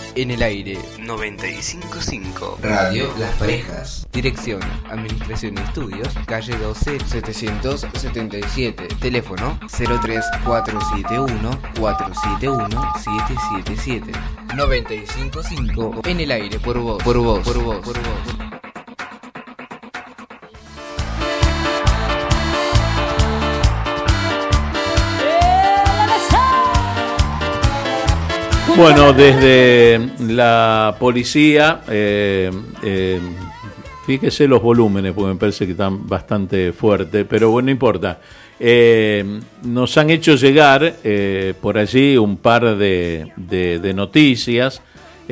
En el aire 95.5 Radio Las Parejas. Dirección, Administración y Estudios, calle 12 777. Teléfono 03471 471 777. 95.5. En el aire por vos. Por vos. Por vos. Por vos. Bueno, desde la policía, fíjese los volúmenes, porque me parece que están bastante fuertes, pero bueno, no importa. Nos han hecho llegar por allí un par de noticias.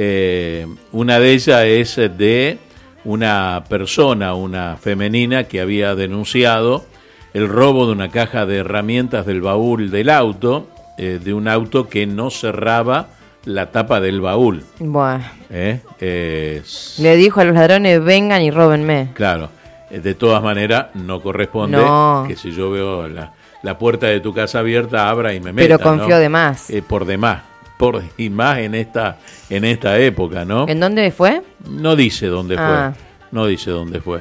Una de ellas es de una persona, una femenina, que había denunciado el robo de una caja de herramientas del baúl del auto, de un auto que no cerraba la tapa del baúl. Bueno. Le dijo a los ladrones, vengan y róbenme. Claro. De todas maneras, no corresponde que si yo veo la puerta de tu casa abierta, abra y me meta. Pero confío, ¿no? De más. Por demás. Y más en esta época, ¿no? ¿En dónde fue? No dice dónde fue. No dice dónde fue.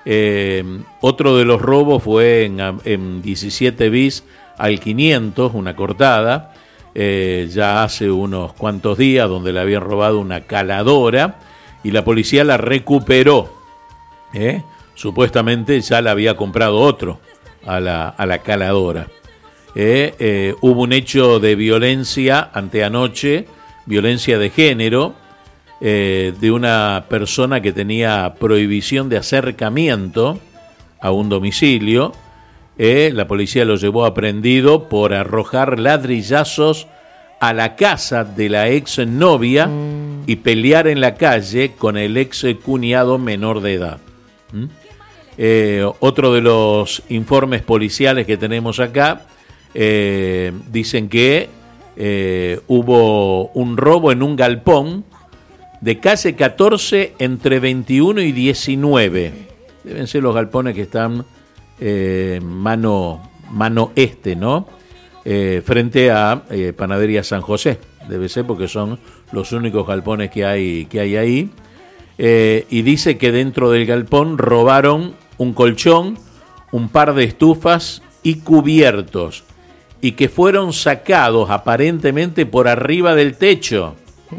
Otro de los robos fue en 17 bis al 500, una cortada. Ya hace unos cuantos días, donde le habían robado una caladora y la policía la recuperó. Supuestamente ya la había comprado otro a la caladora. Hubo un hecho de violencia anteanoche, violencia de género, de una persona que tenía prohibición de acercamiento a un domicilio. La policía lo llevó aprendido por arrojar ladrillazos a la casa de la ex novia y pelear en la calle con el ex cuñado menor de edad. Otro de los informes policiales que tenemos acá dicen que hubo un robo en un galpón de calle 14 entre 21 y 19. Deben ser los galpones que están mano este, ¿no? Frente a Panadería San José, debe ser, porque son los únicos galpones que hay ahí. Y dice que dentro del galpón robaron un colchón, un par de estufas y cubiertos, y que fueron sacados aparentemente por arriba del techo.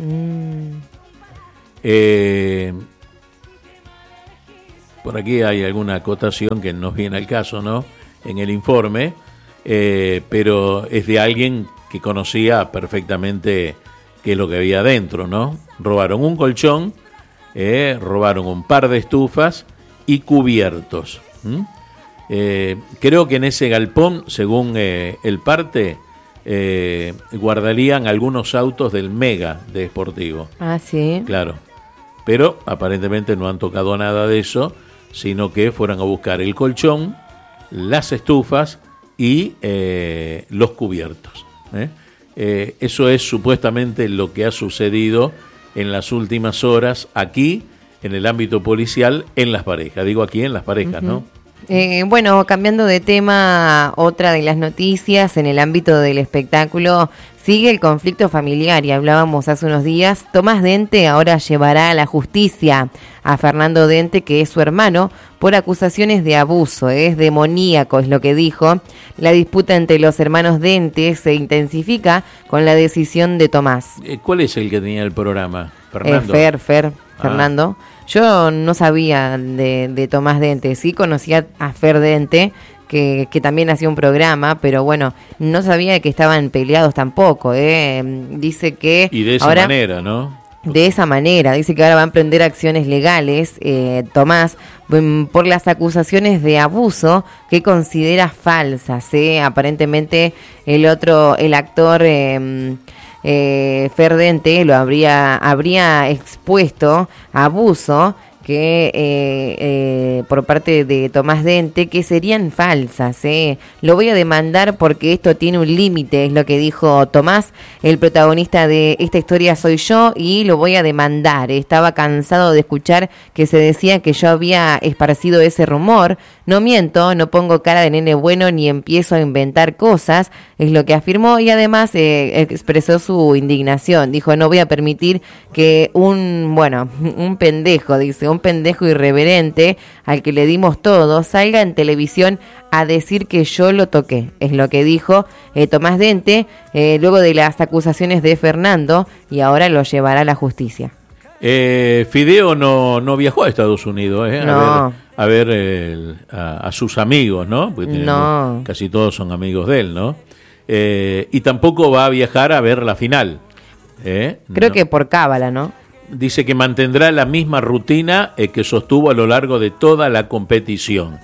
Por aquí hay alguna acotación que no viene al caso, ¿no? En el informe, pero es de alguien que conocía perfectamente qué es lo que había adentro, ¿no? Robaron un colchón, robaron un par de estufas y cubiertos. Creo que en ese galpón, según el parte, guardarían algunos autos del Mega de Sportivo. Ah, sí. Claro, pero aparentemente no han tocado nada de eso, sino que fueron a buscar el colchón, las estufas y los cubiertos. Eso es supuestamente lo que ha sucedido en las últimas horas aquí, en el ámbito policial, en Las Parejas. Digo aquí en Las Parejas, ¿no? Bueno, cambiando de tema, otra de las noticias en el ámbito del espectáculo, sigue el conflicto familiar y hablábamos hace unos días. Tomás Dente ahora llevará a la justicia a Fernando Dente, que es su hermano, por acusaciones de abuso, es demoníaco, es lo que dijo. La disputa entre los hermanos Dente se intensifica con la decisión de Tomás. ¿Cuál es el que tenía el programa? ¿Fernando? Fernando. Yo no sabía de Tomás Dente, sí conocía a Fer Dente, que también hacía un programa, pero bueno, no sabía que estaban peleados tampoco. Dice que... Y de esa manera, ¿no? De esa manera, dice que ahora va a emprender acciones legales, Tomás, por las acusaciones de abuso que considera falsas. Aparentemente el actor... Fer Dente lo habría expuesto a abuso que por parte de Tomás Dente, que serían falsas. Lo voy a demandar porque esto tiene un límite, es lo que dijo Tomás. El protagonista de esta historia soy yo y lo voy a demandar. Estaba cansado de escuchar que se decía que yo había esparcido ese rumor. No miento, no pongo cara de nene bueno ni empiezo a inventar cosas, es lo que afirmó, y además expresó su indignación. Dijo, no voy a permitir que un pendejo, dice, un pendejo irreverente al que le dimos todo, salga en televisión a decir que yo lo toqué. Es lo que dijo Tomás Dente luego de las acusaciones de Fernando, y ahora lo llevará a la justicia. Fideo no viajó a Estados Unidos a ver a sus amigos, ¿no? Porque casi todos son amigos de él, ¿no? Y tampoco va a viajar a ver la final. Creo que por cábala, ¿no? Dice que mantendrá la misma rutina que sostuvo a lo largo de toda la competición.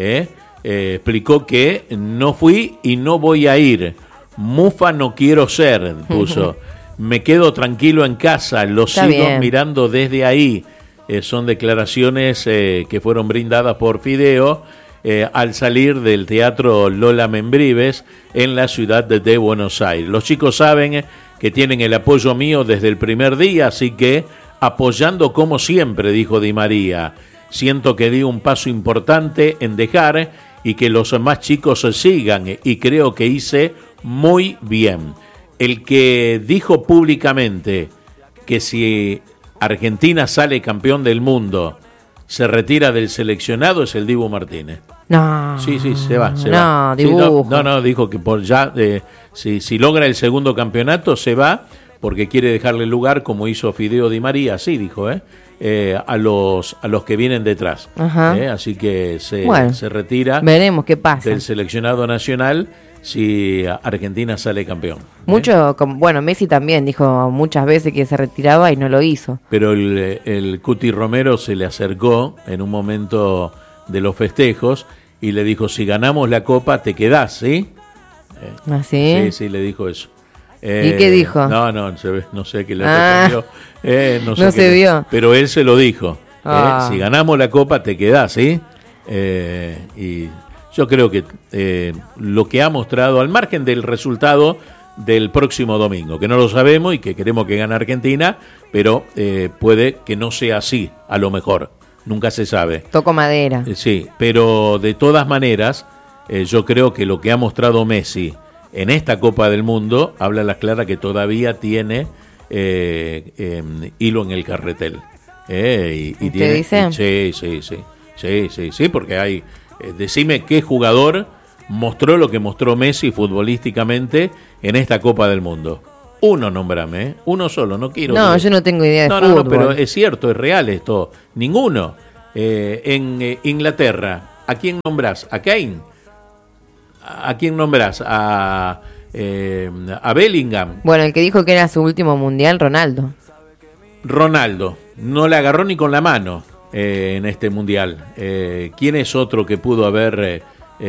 Explicó que no fui y no voy a ir. Mufa no quiero ser, puso. Me quedo tranquilo en casa, lo sigo mirando desde ahí. Son declaraciones que fueron brindadas por Fideo al salir del Teatro Lola Membrives en la ciudad de Buenos Aires. Los chicos saben que tienen el apoyo mío desde el primer día, así que apoyando como siempre, dijo Di María. Siento que di un paso importante en dejar y que los más chicos sigan, y creo que hice muy bien. El que dijo públicamente que si Argentina sale campeón del mundo, se retira del seleccionado, es el Dibu Martínez. No. Sí, se va. Dibujo. No, dijo que si logra el segundo campeonato, se va, porque quiere dejarle lugar, como hizo Fideo Di María, así dijo, a los que vienen detrás. Así que se retira. Veremos qué pasa del seleccionado nacional si Argentina sale campeón. Messi también dijo muchas veces que se retiraba y no lo hizo. Pero el Cuti Romero se le acercó en un momento de los festejos y le dijo, si ganamos la Copa te quedás, ¿sí? ¿Ah, sí? Sí, le dijo eso. ¿Y qué dijo? No sé qué le respondió. No se vio. Pero él se lo dijo. Si ganamos la Copa te quedás, ¿sí? Y yo creo que lo que ha mostrado, al margen del resultado del próximo domingo, que no lo sabemos y que queremos que gane Argentina, pero puede que no sea así, a lo mejor. Nunca se sabe. Toco madera. Sí, pero de todas maneras, yo creo que lo que ha mostrado Messi en esta Copa del Mundo habla a las claras que todavía tiene hilo en el carretel. ¿Usted dice? Sí, porque hay... decime qué jugador mostró lo que mostró Messi futbolísticamente en esta Copa del Mundo. Uno, nombrame, uno solo, no quiero... No, yo no tengo idea de fútbol. No, pero es cierto, es real esto. Ninguno. En Inglaterra, ¿a quién nombrás? ¿A Kane? ¿A quién nombrás? ¿A Bellingham? Bueno, el que dijo que era su último mundial, Ronaldo. No le agarró ni con la mano en este mundial. ¿Quién es otro que pudo haber...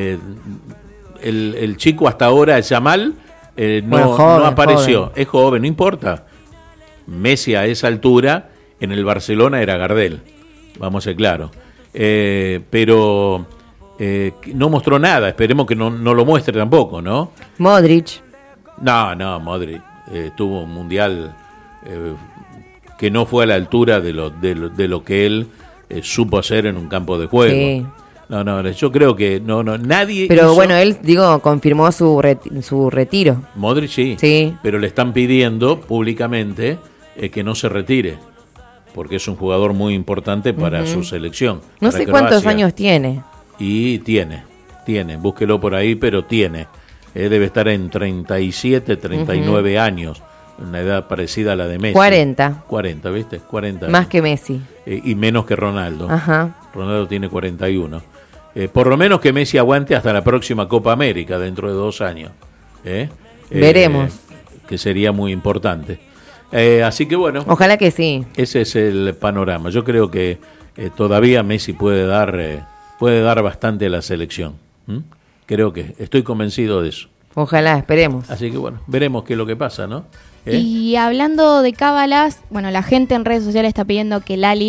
el chico hasta ahora, Yamal, no apareció. Joven. Es joven, no importa. Messi a esa altura en el Barcelona era Gardel, vamos a ser claros. Pero no mostró nada. Esperemos que no lo muestre tampoco, ¿no? Modric. No, Modric tuvo un mundial que no fue a la altura de lo que él supo hacer en un campo de juego. Sí. No, yo creo que nadie. Pero bueno, él, confirmó su retiro. Modric sí, pero le están pidiendo públicamente que no se retire, porque es un jugador muy importante para su selección. No sé cuántos años tiene. Y tiene, búsquelo por ahí, pero tiene. Debe estar en 37, 39 años, una edad parecida a la de Messi. 40, ¿viste? 40 más que Messi. Y menos que Ronaldo. Ajá. Ronaldo tiene 41. Por lo menos que Messi aguante hasta la próxima Copa América, dentro de 2 años. Veremos. Que sería muy importante. Así que bueno. Ojalá que sí. Ese es el panorama. Yo creo que todavía Messi puede dar bastante a la selección. Creo que estoy convencido de eso. Ojalá, esperemos. Así que bueno, veremos qué es lo que pasa, ¿no? Y hablando de cábalas, bueno, la gente en redes sociales está pidiendo que Lali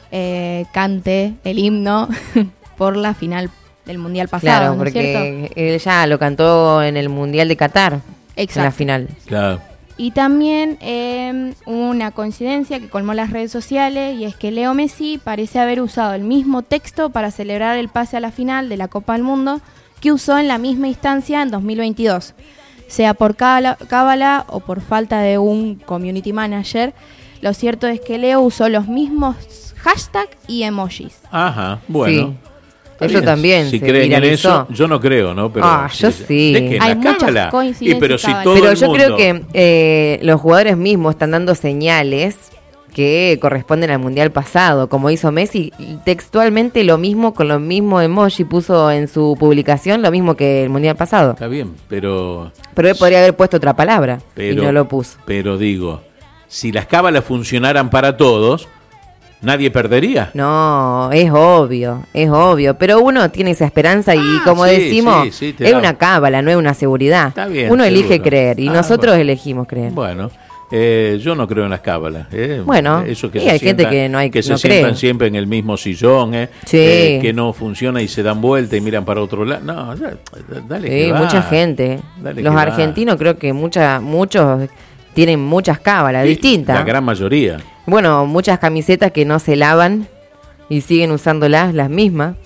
cante el himno por la final del Mundial pasado. Claro, ¿no es porque cierto? él ya lo cantó en el Mundial de Qatar, Exacto. en la final. Claro. Y también una coincidencia que colmó las redes sociales, y es que Leo Messi parece haber usado el mismo texto para celebrar el pase a la final de la Copa del Mundo que usó en la misma instancia en 2022. Sea por cábala o por falta de un community manager, lo cierto es que Leo usó los mismos hashtags y emojis. Ajá, bueno. Sí. Eso también Si se creen en viralizó. eso, yo no creo, ¿no? Pero Yo sí. ¿De qué? Hay ¿La muchas cábala? coincidencias Pero si cabales. todo Pero el yo mundo... creo que los jugadores mismos están dando señales que corresponden al Mundial pasado, como hizo Messi, textualmente lo mismo, con los mismos emoji puso en su publicación, lo mismo que el Mundial pasado. Está bien, pero Pero él podría haber puesto otra palabra y no lo puso. Pero digo, si las cábalas funcionaran para todos, nadie perdería. No, es obvio, pero uno tiene esa esperanza y como sí, decimos, sí, te es da- una cábala, no es una seguridad. Está bien, uno elige seguro. creer y nosotros bueno. elegimos creer. Bueno, yo no creo en las cábalas. Bueno, eso que y se hay gente sientan- que no hay- que se no sientan cree. siempre en el mismo sillón, Sí. que no funciona y se dan vuelta y miran para otro lado. No, dale Sí, que va. mucha gente. Dale Los que va. argentinos creo que muchos tienen muchas cábalas Sí, distintas. La gran mayoría. Bueno, muchas camisetas que no se lavan y siguen usándolas las mismas.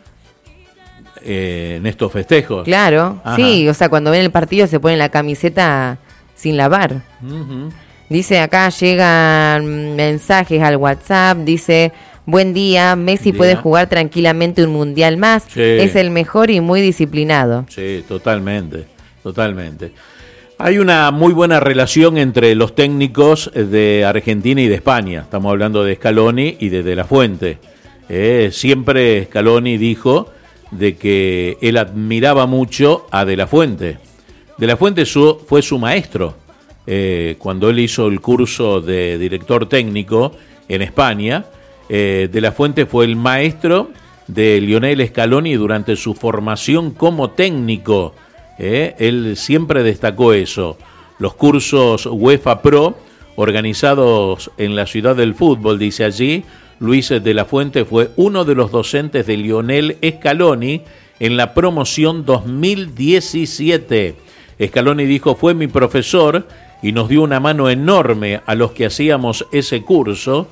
En estos festejos. Claro, Ajá. sí, o sea, cuando ven el partido se ponen la camiseta sin lavar. Ujú. Dice acá, llegan mensajes al WhatsApp, dice, buen día, Messi Día. puede jugar tranquilamente un mundial más, Sí. es el mejor y muy disciplinado. Sí, totalmente, totalmente. Hay una muy buena relación entre los técnicos de Argentina y de España. Estamos hablando de Scaloni y de La Fuente. Siempre Scaloni dijo de que él admiraba mucho a De La Fuente. De La Fuente fue su maestro. Cuando él hizo el curso de director técnico en España, De La Fuente fue el maestro de Lionel Scaloni durante su formación como técnico. Él siempre destacó eso. Los cursos UEFA Pro, organizados en la ciudad del fútbol, dice allí, Luis de la Fuente fue uno de los docentes de Lionel Scaloni en la promoción 2017. Scaloni dijo, fue mi profesor y nos dio una mano enorme a los que hacíamos ese curso.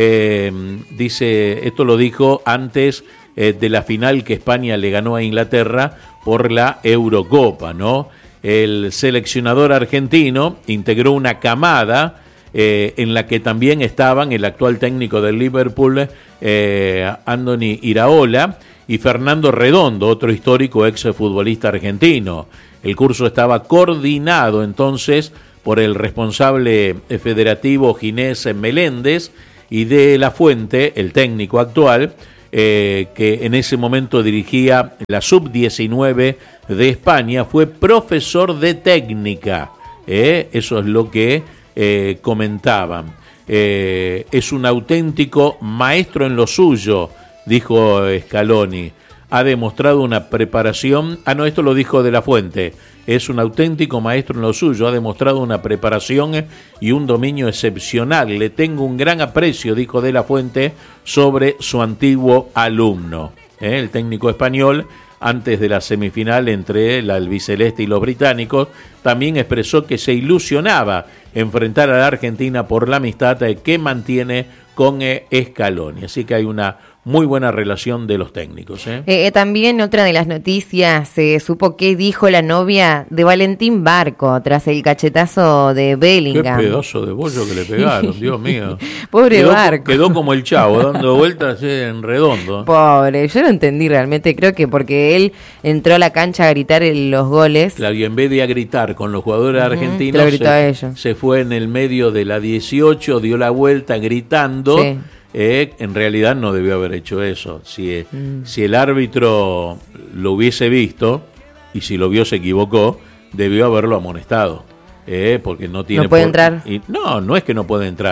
Dice, esto lo dijo antes de la final que España le ganó a Inglaterra por la Eurocopa, ¿no? El seleccionador argentino integró una camada en la que también estaban el actual técnico del Liverpool, Andoni Iraola, y Fernando Redondo, otro histórico exfutbolista argentino. El curso estaba coordinado entonces por el responsable federativo Ginés Meléndez y de la Fuente, el técnico actual, que en ese momento dirigía la sub-19 de España, fue profesor de técnica. Eso es lo que comentaban. Es un auténtico maestro en lo suyo, dijo Scaloni. Ha demostrado una preparación... no, esto lo dijo De la Fuente. Es un auténtico maestro en lo suyo, ha demostrado una preparación y un dominio excepcional. Le tengo un gran aprecio, dijo De la Fuente, sobre su antiguo alumno. El técnico español, antes de la semifinal entre la albiceleste y los británicos, también expresó que se ilusionaba enfrentar a la Argentina por la amistad que mantiene con Scaloni. Así que hay una muy buena relación de los técnicos. También otra de las noticias, se supo que dijo la novia de Valentín Barco tras el cachetazo de Qué Bellingham. pedazo de bollo que le pegaron, Dios mío. Pobre Barco. Quedó como el Chavo, dando vueltas en redondo. Pobre, yo no entendí realmente, creo que porque él entró a la cancha a gritar los goles. Claro, y en vez de a gritar con los jugadores te lo argentinos, gritó a ellos. se fue en el medio de la 18, dio la vuelta gritando. Sí. En realidad no debió haber hecho eso. Si el árbitro lo hubiese visto, y si lo vio se equivocó, debió haberlo amonestado. Porque no tiene ¿No puede entrar? No es que no puede entrar.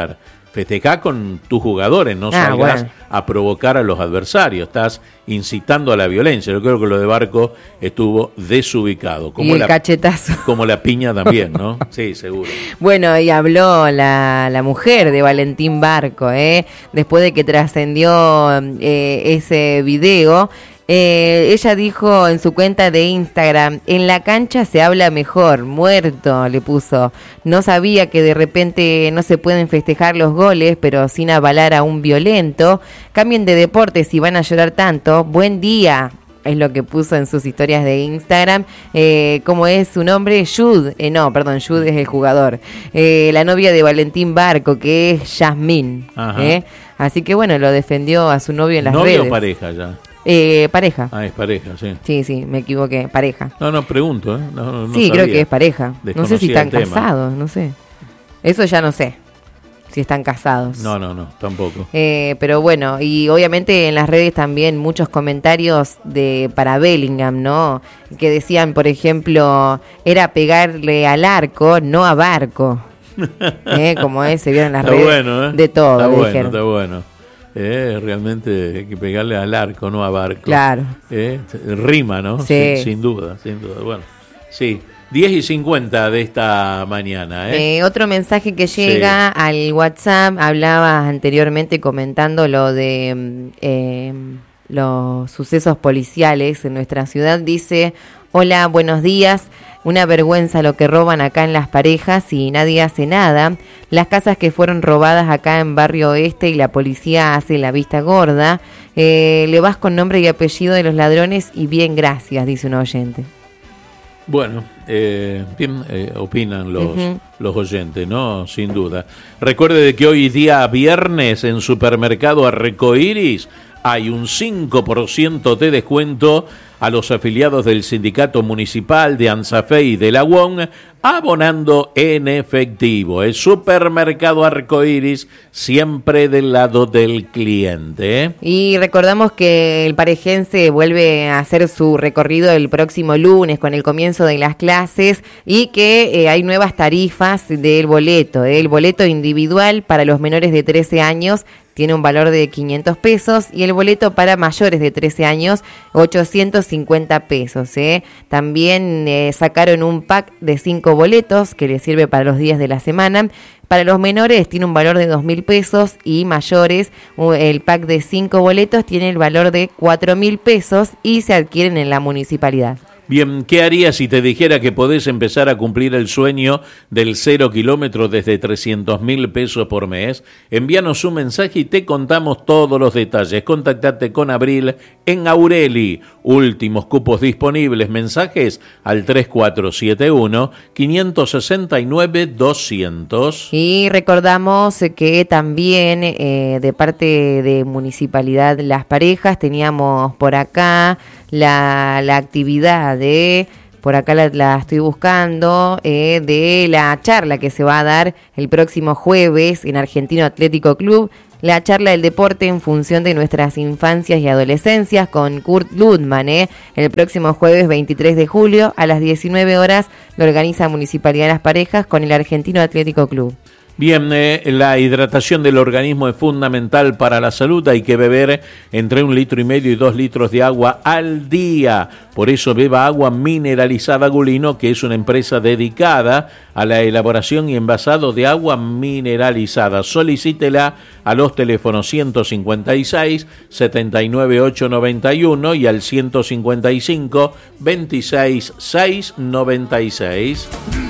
festejá con tus jugadores, no salgas a provocar a los adversarios, estás incitando a la violencia. Yo creo que lo de Barco estuvo desubicado. Como y el cachetazo. Como la piña también, ¿no? Sí, seguro. Bueno, y habló la mujer de Valentín Barco, después de que trascendió ese video. Ella dijo en su cuenta de Instagram: en la cancha se habla mejor, muerto, le puso. No sabía que de repente no se pueden festejar los goles, pero sin avalar a un violento. Cambien de deporte si van a llorar tanto. Buen día, es lo que puso en sus historias de Instagram. ¿Cómo es su nombre? Jude. Jude es el jugador. La novia de Valentín Barco, que es Yasmín. Así que bueno, lo defendió a su novio en las redes. ¿Novio o pareja ya? Pareja. Ah, es pareja, sí. Sí, me equivoqué, pareja. No, pregunto, No sí, sabía. creo que es pareja. No sé si están casados, no sé. Eso ya no sé, si están casados. No, tampoco. Pero bueno, y obviamente en las redes también muchos comentarios para Bellingham, ¿no? Que decían, por ejemplo, era pegarle al arco, no a Barco. Como se vieron en las redes. Bueno, de todo, está bueno. Realmente hay que pegarle al arco, no a Barco. Claro. Rima, ¿no? Sí. Sin duda. Bueno, sí. 10:50 de esta mañana. Otro mensaje que llega al WhatsApp, hablabas anteriormente comentando lo de los sucesos policiales en nuestra ciudad. Dice: hola, buenos días. Una vergüenza lo que roban acá en Las Parejas y nadie hace nada. Las casas que fueron robadas acá en Barrio Oeste y la policía hace la vista gorda. Le vas con nombre y apellido de los ladrones y bien, gracias, dice un oyente. Bueno, bien opinan los oyentes, ¿no? Sin duda. Recuerde de que hoy día viernes en Supermercado Arcoiris hay un 5% de descuento a los afiliados del Sindicato Municipal de Anzafé y de La UON, abonando en efectivo. El Supermercado Arcoiris, siempre del lado del cliente. Y recordamos que el parejense vuelve a hacer su recorrido el próximo lunes con el comienzo de las clases y que hay nuevas tarifas del boleto. El boleto individual para los menores de 13 años tiene un valor de 500 pesos y el boleto para mayores de 13 años 850 pesos. También sacaron un pack de 5 boletos que les sirve para los días de la semana. Para los menores tiene un valor de 2.000 pesos y mayores el pack de 5 boletos tiene el valor de 4.000 pesos y se adquieren en la municipalidad. Bien, ¿qué harías si te dijera que podés empezar a cumplir el sueño del 0 kilómetro desde 300.000 pesos por mes? Envíanos un mensaje y te contamos todos los detalles. Contactate con Abril en Aureli. Últimos cupos disponibles. Mensajes al 3471-569-200. Y recordamos que también de parte de Municipalidad Las Parejas teníamos por acá la actividad por acá la estoy buscando, de la charla que se va a dar el próximo jueves en Argentino Atlético Club, la charla del deporte en función de nuestras infancias y adolescencias con Kurt Ludman, el próximo jueves 23 de julio a las 19 horas lo organiza Municipalidad de Las Parejas con el Argentino Atlético Club. Bien, la hidratación del organismo es fundamental para la salud. Hay que beber entre 1,5 litros y 2 litros de agua al día. Por eso beba agua mineralizada Gulino, que es una empresa dedicada a la elaboración y envasado de agua mineralizada. Solicítela a los teléfonos 156 79 891 y al 155 26 696.